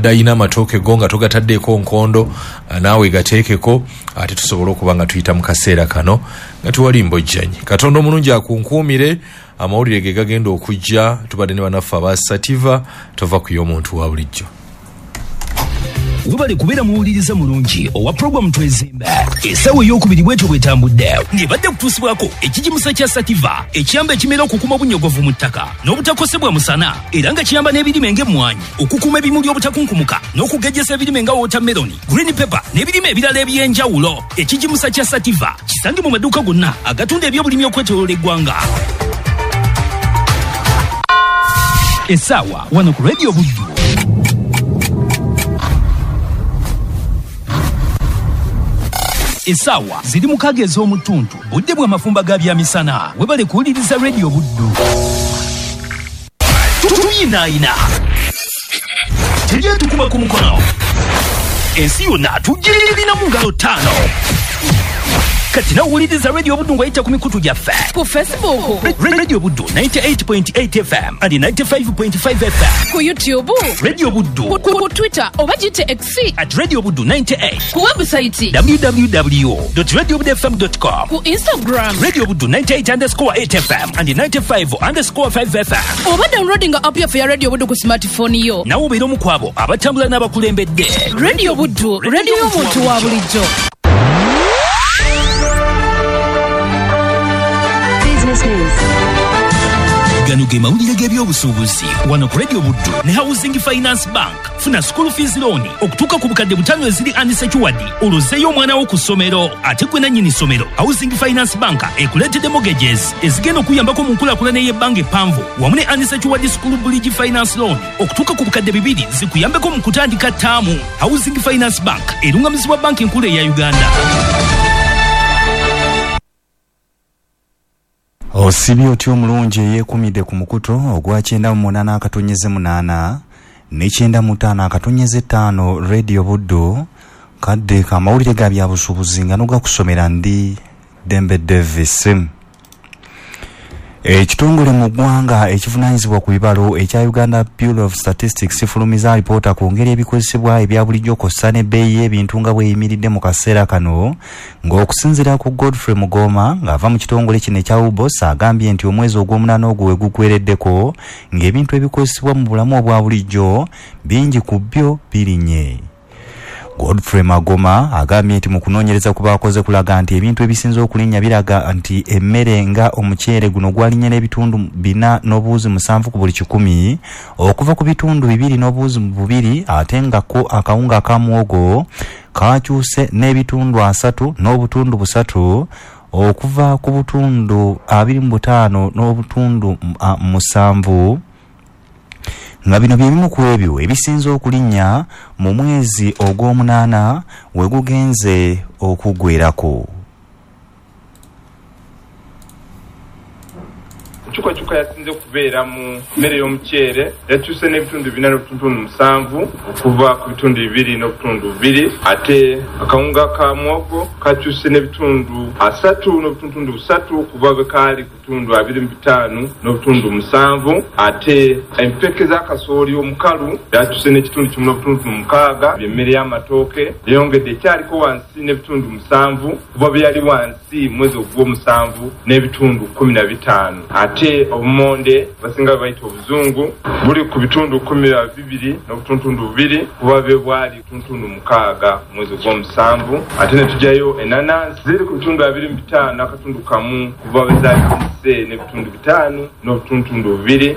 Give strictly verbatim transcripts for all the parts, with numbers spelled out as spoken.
abadde ayina amatooke go nga togataddeko nkondo naawe gateekeko ate tusobola okuba nga tuyita mu kaseera kano nga tuwali mbojjanyi. Katonda omulungi akunkuumire, amawulire ge gagenda okujja, tubadde ne bannaffe aba Sativa, tova ku y'omuntu wa bulijjo. Webale kubeera muwuliriza mulungi owa programu Twezimba. Essaawa ey'okubiri bwetyo bwetambudde ng'ebadde kutuusibwako ekijimusa kya Sativa ekiyamba ekimera okukuuma obunyogovu mu ttaka n'obutakosebwa musana, era nga kiyamba n'ebirime ng'emmwanyi okukuuma ebimuli obutakunkumuka n'okugejjesa ebirime nga watermeloni, green pepper n'ebirime ebirala eby'enjawulo. Ekijimusa kya Sativa kisange mu maduuka gonna agatunda ebyobulimi okwetooloola eggwanga. Essaawa wano ku Radio Buddu. Essaawa ziri mukaaga ez'omutuntu budde bwa mafumba ga byamisana. Webale kuwuliriza Radio Buddu. Tuyinaayina tujye tukuma ku mukono, ensi yonna tugirina mu ngalo ttaano. Kati nawuliriza Radio Buddu ng'ayita ku mikutu gyaffe ku Facebook Radio Buddu ninety-eight point eight F M and ninety-five point five F M, ku YouTube Radio Buddu, ku, ku Twitter oba gite X at Radio Buddu ninety-eight, ku website w w w dot radio buddu f m dot com, ku Instagram Radio Buddu ninety-eight underscore eight F M and ninety-five underscore five F M. oba downloading app yaffe ya Radio Buddu ku smartphone yo. Nawe obeera omu kwabo abatambula n'abakulembedde. Radio Buddu, radio y'omuntu wa bulijjo. Gano ge mawulire g'ebyobusuubuzi wano ku Radio Buddu ne Housing Finance Bank. Funa school fees loan okutuuka ku bukadde butaano eziri unsecured olozzeeyo omwana wo ku ssomero. Ate gwe nannyini ssomero, Housing Finance Bank ekuleetedde mortgages ezigenda okuyambako mu nkulaakulana y'ebbanga eppanvu wamu ne unsecured school bridge finance loan okutuuka ku bukadde bibiri zikuyambeko mu kutandika ttaamu. Housing Finance Bank erungamizibwa banki enkulu eya Uganda. Osibye otyo omulungi eyeekumidde ku mukuto ogwa kyenda mu munaana akatonyeze munaana ne kyenda mu ttaano akatonyeze ttaano. Radio Buddu kadde kamawulire ga byabusuubuzi nga nogakusomera ndi Dembe Davis. Ekitongole mu ggwanga ekivunaanyizibwa ku bibalo ekya Uganda Bureau of Statistics kifulumiza alipoota ku ngeri ebikozesebwa ebya bulijjo kossa n'ebbeeyi y'ebintu nga bweyimiridde mu kaseera kano, ng'okusinziira ku Godfrey Mugoma ng'ava mu kitongole kino ekya Ubos agambye nti omwezi ogw'omunaana ogwo we gugwereddeko ng'ebintu ebikozesebwa mu bulamu obwa bulijjo bingi ku byo birinnye. Godfrey Magoma agambye nti mu kunoonyereza ku baakoze kulaga nti ebintu ebisinza okulinnya biraga nti emmere nga omuceere guno gwalinnye n'ebitundu bina n'obuwuzi musanvu ku buli kikumi okuva ku bitundu bibiri n'obuwuzi bubiri, ate nga ko akawunga ka muwogo kakyuse n'ebitundu asatu n'obutundu busatu okuva ku butundu abiri mu butaano n'obutundu musanvu, nga bino bye bimu ku ebyo ebisinza okulinnya mu mwezi ogw'omunaana we gugenze okuggweerako. Chukachuka yasinze kubeera mu mmere y'omuceere yakyuse n'ebitundu bina n'obutundu musanvu okuva ku bitundu bibiri n'obutundu bubiri, ate akawunga ka mwogo kakyuse n'ebitundu asatu n'obutundu busatu okuva bwe kaali ku bitundu abiri mu bitaano n'obutundu musanvu, ate empeke z'akasooli omukalu yakyuse n'ekitundu kimu n'obutundu mukaaga. By'emmere y'amatooke yeyongedde ekyaliko wansi n'ebitundu musanvu kuva bwe yali wansi mwezi ogw'omusanvu n'ebitundu kumi na bitaano, ate obumonde basinga bayita obuzungu buli ku bitundu kumi na bibiri n'obutundu bubiri kuba bwe bwali bitundu mukaaga mwezi gw'omusanvu, ate ne tujjayo enanansi ziri ku bitundu abiri mu bitaano n'akatundu kamu kuba bwe zaali zise n'ebitundu bitaano n'obutundu bubiri.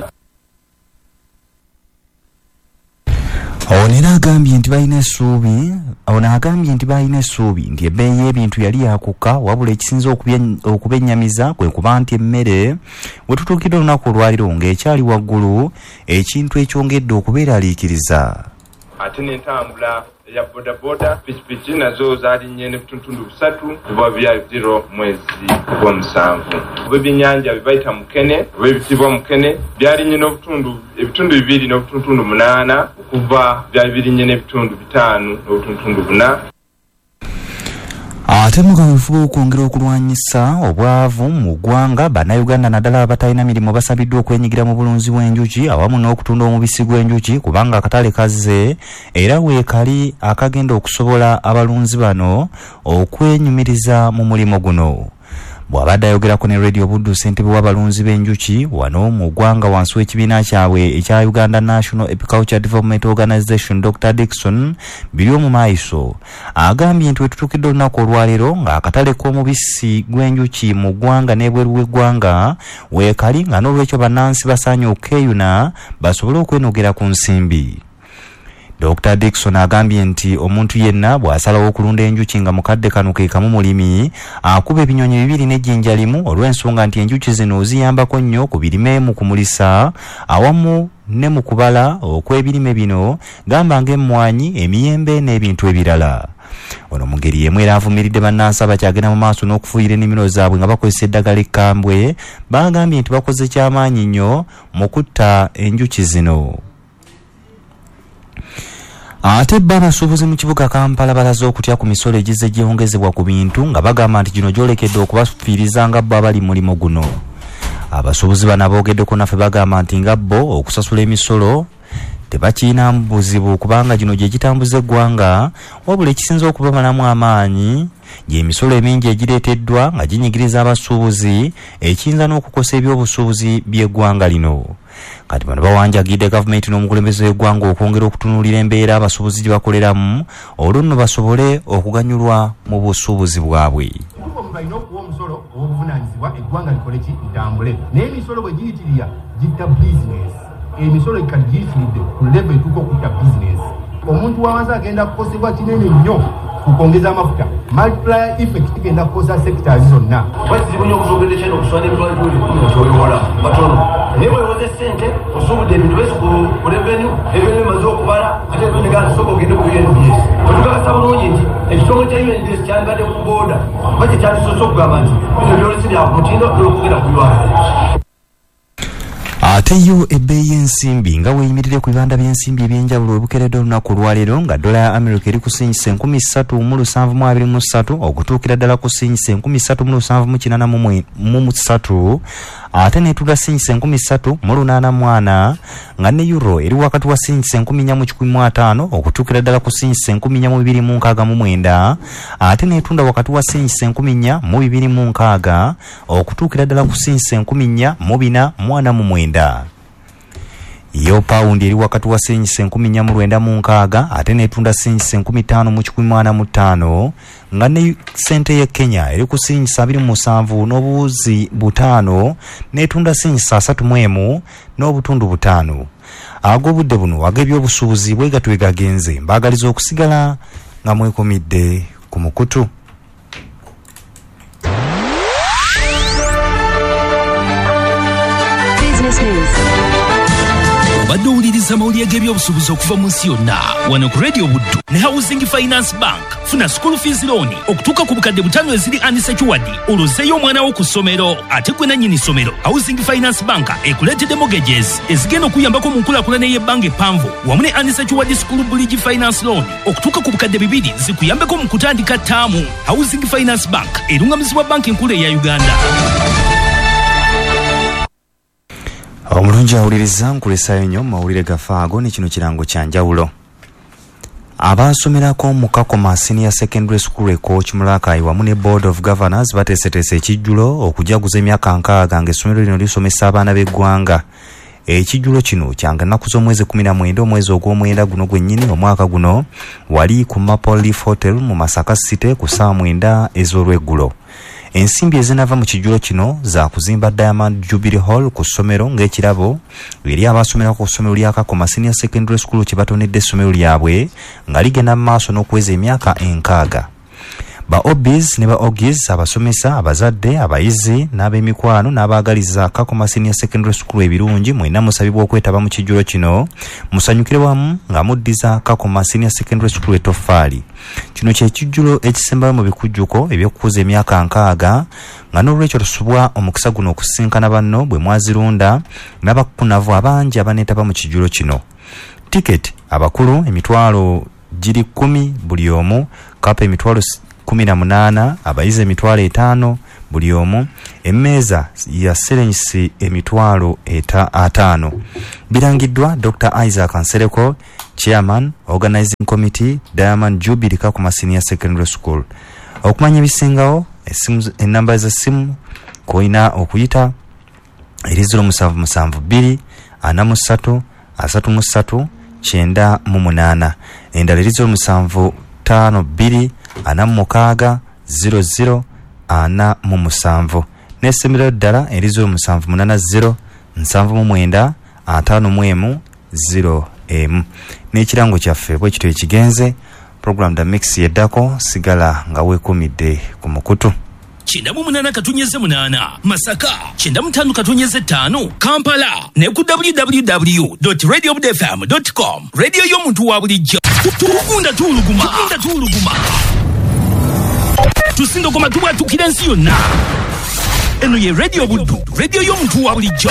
Onera agambye nti balina essuubi ono agambye nti balina essuubi nti ebbeeyi y'ebintu yali yakukka, wabula ekisinza okubennyamiza kwe kuba nti emmere we tutuukidde olunaku olwaliro ng'ekyali waggulu, ekintu ekyongedde okubeeraliikiriza. Ate n'entambula ya bodaboda pikipiki nazo zaalinnye n'ebitundu busatu kuba byali zero mwezi gw'omusanvu. Oba ebyennyanja bye bayita mukene oba ebitibwa mukene byalinnye n'obutundu ebitundu bibiri n'obutundu munaana okuva byali birinnye n'ebitundu bitaano n'obutundu buna. ate mu kaweefube okwongera okulwanyisa obwavu mu ggwanga bannayuganda naddala abatalina mirimu basabiddwa okwenyigira mu bulunzi bw'enjuki awamu n'okutunda omubisi gw'enjuki kubanga akatale kazze era weekali akagenda okusobola abalunzi bano okwenyumiriza mu mulimu guno. Bw'abadde ayogerako ne Radio Buddu ssentebe w'abalunzi b'enjuki wano mu ggwanga wansi w'ekibiina kyabwe ekya Uganda National Apiculture Development Organization Doctor Dickson biri mu maaso agambye nti wetutukidde olunaku olwaleero ng'akatale k'omubisi gw'enjuki mu ggwanga n'ebweru w'eggwanga weekali nga n'olwekyo bannansi basaanye okkeeyuna basobole okwenogera ku nsimbi. Doctor Dickson agambye nti omuntu yenna bw'asalawo okulunda enjuki nga mukadde kano ke kamu mulimi akuba ebinyonyi bibiri n'ejjinja limu olw'ensonga nti enjuki zino ziyambako nnyo ku birime mu kumulisa awamu ne mu kubala okw'ebirime bino gamba ng'emmwanyi, emiyembe n'ebintu ebirala. Ono mu ngeri y'emu era avumiridde bannansi abakyagenda mu maaso n'okufuuyira ennimiro zaabwe nga bakozesa eddagala ekkambwe bagambye nti bakoze kyamaanyi nnyo mu kutta enjuki zino. Ate bba abasuubuzi mu kibuga Kampala balaze okutya ku misolo egizze gyeyongezebwa ku bintu nga bagamba nti gino gyolekedde okubafiiriza nga bo abali mulimu guno. Abasuubuzi bano boogeddeko naffe bagamba nti nga bo okusasula emisolo tebakiina buzibu kubanga gino gye gitambuza eggwanga wabula ekisinza okubamalamu amaanyi gy'emisolo emingi egireeteddwa nga ginyigiriza abasuubuzi ekiyinza n'okukosa ebyobusuubuzi by'eggwanga lino. Kati bano bawanjagidde gavumenti n'omukulembeze w'eggwanga okwongera okutunuulira embeera abasuubuzi gye bakoleramu olwo nno basobole okuganyulwa mu busuubuzi bwabwe. Balina okuwa omusolo obw'obuvunaanyizibwa eggwanga likole ki litambule naye emisolo bwe giyitirira gitta bizinesi. Emisolo kati giyitiridde ku lebo etuuka okutta bizinesi. Omuntu wawansi agenda kukosebwa kinene nnyo ku kwongeza amafuta. Multiplier effect igenda kukosa sekita zonna. Wakizibu nnyo okusoogedde kyenda okuswala emitwalo gy'oli kkumi ky'oyowola batono. Naye bwewoze ssente osuubudde ebintu besi ku revenue ebintu bimaze okubala ate ebintu negana sooka ogende ku U N D S. Otukakasa bulungi nti ekitongole kya U N D S kyandigadde ku booda oba kye kyandisoose okugamba nti bino byolesi bya ku mutindo olw'okugenda ku U R. Ate yo ebbeeyi y'ensimbi nga weeyimiridde ku bibanda by'ensimbi ebyenjawulo obukeredde olunaku olwaleero nga dola ya America eri kusinyisa enkumi ssatu mu lusanvu mu abiri mu ssatu okutuukira ddala kusinyisa enkumi ssatu mu lusanvu mu kinaana mu ssatu ate n'etuula sinyisa enkumi ssatu mu lunaana mu ana nga ne euro eri wakati wa sinyisa enkumi nnya mu kikumi mu ataano okutuukira ddala ku sinyisa enkumi nnya mu bibiri mu nkaaga mu mwenda ate n'etunda wakati wa sinyisa enkumi nnya mu bibiri mu nkaaga okutuukira ddala ku sinyisa enkumi nnya mu bina mu ana mu mwenda. Yo paundi eri wakati wa sinyisa enkumi nnya mu lwenda mu nkaaga ate n'etunda sinyisa enkumi ttaano mu kikumi mu ana mu ttaano nga ne sente ye Kenya eri ku sinyisa abiri mu musanvu n'obuwuzi butaano n'etunda sinyisa asatu mu emu n'obutundu butaano. Ag'obudde buno ag'ebyobusuubuzi bwe gatwe gagenze mbaagaliza okusigala nga mwekomidde ku mukutu. Obadde owuliriza amawulire g'ebyobusuubuzi okuva mu nsi yonna wano ku Radio Buddu ne Housing Finance Bank. Funa school fees loan okutuuka ku bukadde butaano eziri unsecured olozzeeyo omwana wo ku ssomero ate gwe nannyini ssomero. Housing Finance Bank ekuleetedde mortgages ezigenda okuyambako mu nkulaakulana y'ebbanga eppanvu wamu ne unsecured school bridge finance loan okutuuka ku bukadde bibiri zikuyambeko mu kutandika ttaamu. Housing Finance Bank erungamizibwa banka enkulu eya Uganda. Omulungi awuliriza nkulesayo nnyo mu mawulire gaffe ago ne kino kirango kya njawulo. Abaasomerako mu Kakoma Senior Secondary School e Coach Mulakai wamu ne Board of Governors bateeseteese ekijjulo okujaguza emyaka nkaaga ng'essomero lino lisomesa abaana b'eggwanga. Ekijjulo kino kyanga nnaku z'omwezi kumi na mwenda omwezi ogw'omwenda guno gwennyini omwaka guno wali ku Maple Leaf Hotel mu Masaka City ku ssaawa mwenda ez'olweggulo. Ensimbi ezinava mu kijjulo kino za kuzimba Diamond Jubilee Hall ku ssomero ng'ekirabo eri abaasomera ku ssomero lya Kakoma Senior Secondary School kye batonedde essomero lyabwe nga ligenda mu maaso n'okuweza emyaka enkaaga. Ba Obis ne ba Ogis abasomesa abazadde abayizi n'ab'emikwano n'abaagaliza Kakoma Senior Secondary School ebirungi mwenna musabibwa okwetaba mu kijjulo kino musanyukire wamu nga muddiza Kakoma Senior Secondary School ettoffaali. Kino kye kijjulo ekisembayo mu bikujjuko eby'okukuza emyaka nkaaga nga n'olwekyo tusubwa omukisa guno okusinkana banno bwe mwazirunda n'abakunavu abangi abaneetaba mu kijjulo kino. Tiketi abakulu emitwalo giri kkumi buli omu, kapa emitwalo kumi na munaana, abayizi emitwalo etaano buli omu, emmeeza ya serengisi emitwalo eta ataano. Birangiddwa Doctor Isaac Nsereko, Chairman, Organizing Committee, Diamond Jubilee Kakuma Senior Secondary School. Okumanya ebisingawo, ennamba ez'essimu koina okuyita eri zero musanvu musanvu bbiri ana mu ssatu asatu mu ssatu kyenda mu munaana, endala eri zero musanvu ttaano bbiri ana mu mukaaga zero zero ana mu musanvu, n'essomero ddala eri zero musanvu munaana zero nsanvu mu mwenda ataano mu emu zero emu. N'ekirango kyaffe bwe kityo ekigenze. Program da mix yeddako, sigala nga weekumidde ku mukutu. Chenda mu munana katunyeze munana, Masaka chenda mutanu katunyeze tano, Kampala ne ku w w w dot radio bud f m dot com. Radio y'omuntu wa bulijjo. Tukunda tuluguma, tukunda tuluguma. Tusindo koma tuba tukira nsi yonna. Eno ye Radio Buddu, radio y'omuntu wa bulijjo.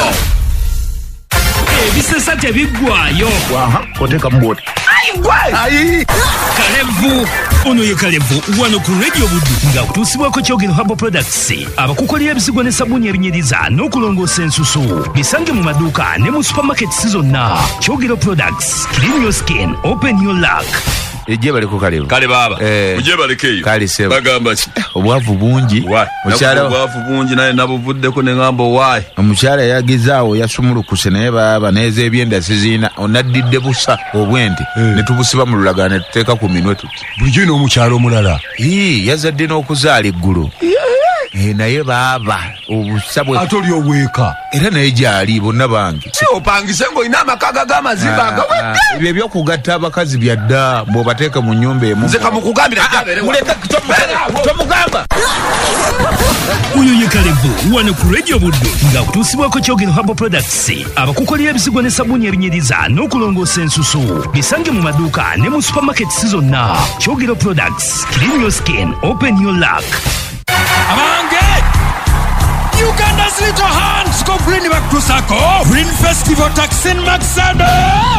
Ebisesa tebiggwayo. Waha, koteka mboti. Ayi gwe! Ayi! Kalevu ono ye Kalevu wano ku Radio Buddu nga kutuusibwako Kyogero Herbal Products abakukolera ebisigo ne sabuni ebinyiriza n'okulongoosa ensusu. Bisange mu maduuka ne mu supermarkets zonna. Kyogero Products, clean your skin, open your luck. Ejje baliko Kalevu. Kale baba. Eh, Ujje balekeyo. Kale sebo. Bagamba ki? Obwavu bungi. Mukyala obwavu bungi naye nabuvuddeko ne ngamba why? Omukyala yagezaawo yasumulukuse naye baba neeza ebyenda sizina onaddidde busa obwenti ne tubusiba mu lulagala ne tuteeka ku minwe tuti. Bulijjo n'omukyala omulala. Ii yazadde n'okuzaala eggulu. Eh, naye baba obusabwe Atoli obweka. era naye gyali bonna bange. Si opangise ng'olina amakaga g'amazimba agawedde. Ebyo ebyokugatta abakazi byadda bw'obateeka mu nnyumba emu. Nze kamukugambira gyabere. Muleka tomugamba. Uyo ye Kalevu wano ku Radio Buddu nga kutuusibwako Kyogero Herbal Products abakukolera ebisigo ne sabuni ebinyiriza n'okulongoosa ensusu. Bisange mu maduuka ne mu supermarkets zonna. Kyogero Products, clean your skin, open your luck. Abange Uganda's little hands go bring back to Sako Green Festival Taxin Maxado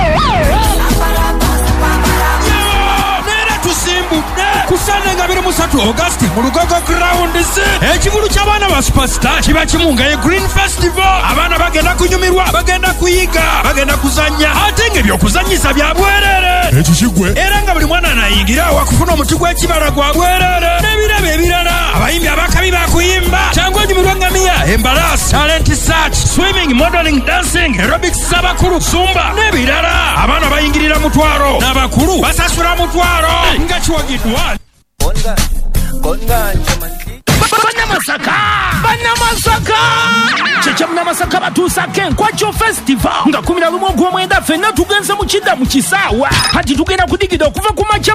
Nera tusimbudde kusana nga biri musatu August mu Lugogo Ground zi ekivulu ky'abaana ba Superstar kiba kimunga ye Green Festival. Abaana bagenda kunyumirwa, bagenda kuyiga, bagenda kuzanya ate ng'ebyokuzanyisa bya bwerere ekikigwe era nga buli mwana anayingira wakufuna omuti gw'ekibala gwa bwerere n'ebirabo ebirala. Abayimbi abakabi bakuyimba cyangwa onyumirwa ngamiya, embalasi, talent search, swimming, modeling, dancing, aerobics z'abakulu, sumba n'ebirala. Abaana bayingirira mutwaro n'abakulu basasula mutwaro nga kiwagiddwa. Bannamasaka Bannamasaka Checha Munnamasaka batuusako Enkwacho Festival nga kumi na lumu ogw'omwenda ffenna tugenze mu kidda mu kisaawa. Kati tugenda kudigida okuva ku makya